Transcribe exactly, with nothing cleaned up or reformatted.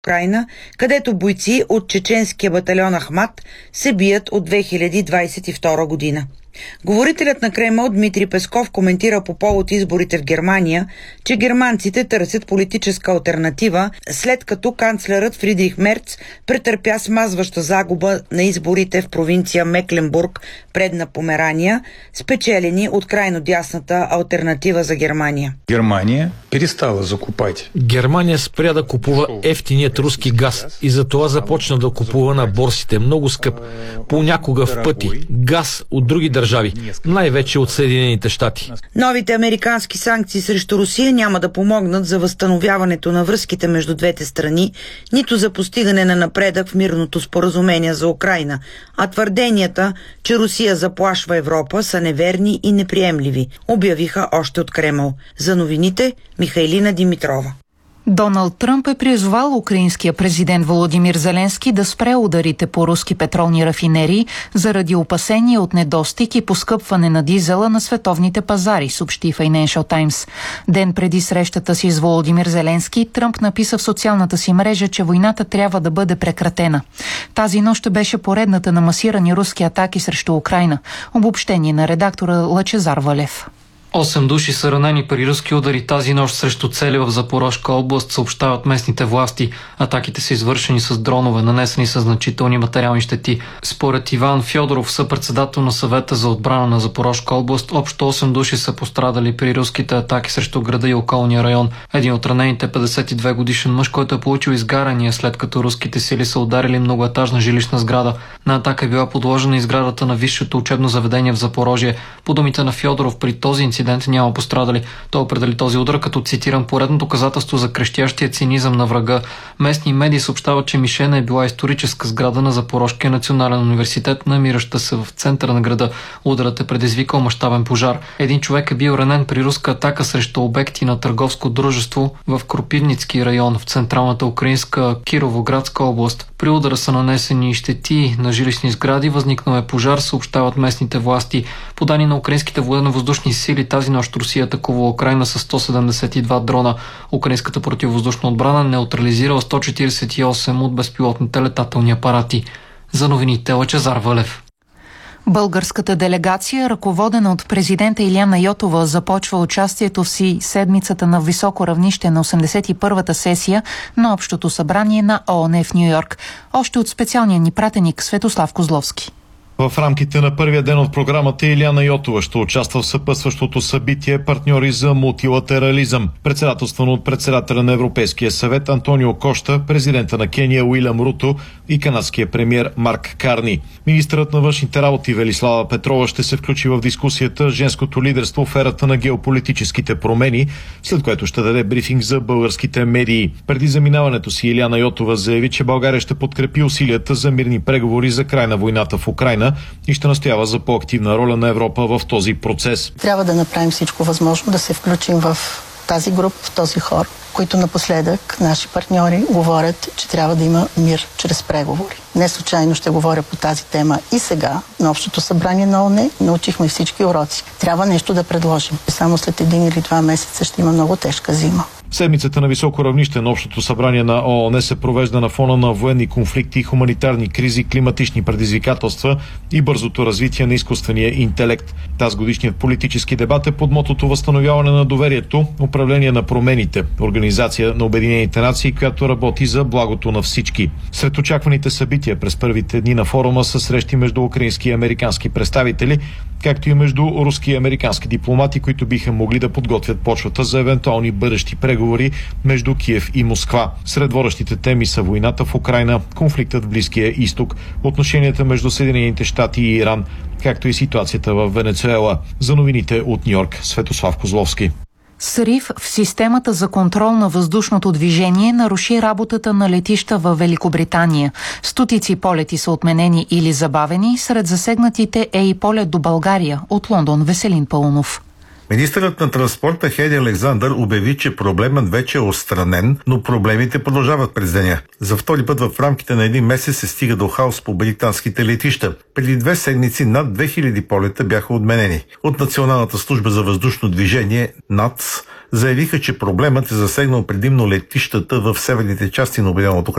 Украйна, където бойци от чеченския батальон Ахмат се бият от две хиляди двадесет и втора година. Говорителят на Кремъл Дмитрий Песков коментира по повод изборите в Германия, че германците търсят политическа алтернатива, след като канцлерът Фридрих Мерц претърпя смазваща загуба на изборите в провинция Мекленбург, предна Померания, спечелени от крайно дясната алтернатива за Германия. Германия перестала закупать. Германия спря да купува ефтиният руски газ и затова започна да купува на борсите много скъп, понякога в пъти, газ от други държави, най-вече от Съединените щати. Новите американски санкции срещу Русия няма да помогнат за възстановяването на връзките между двете страни, нито за постигане на напредък в мирното споразумение за Украйна, а твърденията, че Русия заплашва Европа, са неверни и неприемливи, обявиха още от Кремъл. За новините Михайлина Димитрова. Доналд Тръмп е призовал украинския президент Володимир Зеленски да спре ударите по руски петролни рафинерии заради опасения от недостиг и поскъпване на дизела на световните пазари, съобщи Financial Times. Ден преди срещата си с Володимир Зеленски, Тръмп написа в социалната си мрежа, че войната трябва да бъде прекратена. Тази нощ беше поредната на масирани руски атаки срещу Украйна. Обобщение на редактора Лъчезар Валев. Осем души са ранени при руски удари тази нощ срещу цели в Запорожка област, съобщават местните власти. Атаките са извършени с дронове, нанесени с значителни материални щети. Според Иван Фьодоров, съпредседател на съвета за отбрана на Запорожка област, общо осем души са пострадали при руските атаки срещу града и околния район. Един от ранените е петдесет и две годишен мъж, който е получил изгаряния, след като руските сили са ударили многоетажна жилищна сграда. На атака е била подложена изградата на висшето учебно заведение в Запорожие. По думите на Фьодоров, при този инцидент няма пострадали. Той определи този удар като, цитирам, поредно доказателство за крещящия цинизъм на врага. Местни медии съобщават, че мишена е била историческа сграда на Запорожкия национален университет, намираща се в центъра на града. Ударът е предизвикал мащабен пожар. Един човек е бил ранен при руска атака срещу обекти на търговско дружество в Кропивницки район в централната украинска Кировоградска област. При удара са нанесени щети на жилищни сгради, възникнал е пожар, съобщават местните власти. По данни на украинските военно-въздушни сили, тази нощ Русия атакува Украйна с сто седемдесет и два дрона. Украинската противовъздушна отбрана неутрализирала сто четиридесет и осем от безпилотните летателни апарати. За новините Лъчезар Валев. Българската делегация, ръководена от президента Илияна Йотова, започва участието си седмицата на високо равнище на осемдесет и първата сесия на Общото събрание на ООН в Ню-Йорк. Още от специалния ни пратеник Светослав Козловски. В рамките на първия ден от програмата Илияна Йотова ще участва в съпътстващото събитие партньори за мултилатерализъм, председателствано от председателя на Европейския съвет Антонио Кошта, президента на Кения Уилям Руто и канадския премиер Марк Карни. Министърът на външните работи Велислава Петрова ще се включи в дискусията женското лидерство в ерата на геополитическите промени, след което ще даде брифинг за българските медии. Преди заминаването си Илияна Йотова заяви, че България ще подкрепи усилията за мирни преговори за край на войната в Украйна и ще настоява за по-активна роля на Европа в този процес. Трябва да направим всичко възможно да се включим в тази група, в този хор, които напоследък наши партньори говорят, че трябва да има мир чрез преговори. Не случайно ще говоря по тази тема и сега на Общото събрание на ООН научихме всички уроци. Трябва нещо да предложим. Само след един или два месеца ще има много тежка зима. Седмицата на високо равнище на Общото събрание на ООН се провежда на фона на военни конфликти, хуманитарни кризи, климатични предизвикателства и бързото развитие на изкуствения интелект. Тази годишният политически дебат е под мотото възстановяване на доверието, управление на промените, Организация на Обединените нации, която работи за благото на всички. Сред очакваните събития през първите дни на форума са срещи между украински и американски представители, както и между руски и американски дипломати, които биха могли да подготвят почвата за евентуални бъдещи преговори между Киев и Москва. Сред водещите теми са войната в Украйна, конфликтът в Близкия изток, отношенията между Съединените щати и Иран, както и ситуацията в Венецуела. За новините от Ню-Йорк, Светослав Козловски. Срив в системата за контрол на въздушното движение наруши работата на летища във Великобритания. Стотици полети са отменени или забавени. Сред засегнатите е и полет до България. От Лондон Веселин Паунов. Министърът на транспорта Хеди Александър обяви, че проблемът вече е отстранен, но проблемите продължават през деня. За втори път в рамките на един месец се стига до хаос по британските летища. Преди две седмици над две хиляди полета бяха отменени. От Националната служба за въздушно движение НАТС заявиха, че проблемът е засегнал предимно летищата в северните части на Обединеното кралство.